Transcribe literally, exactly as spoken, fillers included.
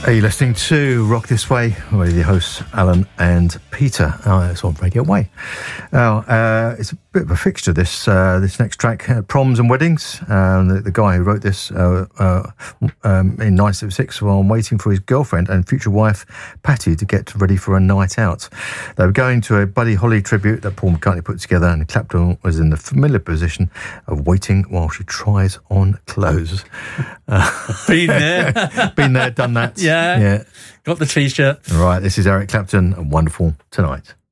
Are you listening to Rock This Way with your hosts Alan and Peter? Uh, it's on Radio Way. Now, uh, it's a bit of a fixture, this uh, this next track, uh, Proms and Weddings. Um, the, the guy who wrote this uh, uh, um, in nineteen seventy-six while waiting for his girlfriend and future wife Patty to get ready for a night out. They were going to a Buddy Holly tribute that Paul McCartney put together, and Clapton was in the familiar position of waiting while she tries on clothes. Uh, Been there. Been there, done that. Yeah. Yeah. Got the T-shirt. Right, this is Eric Clapton and Wonderful Tonight.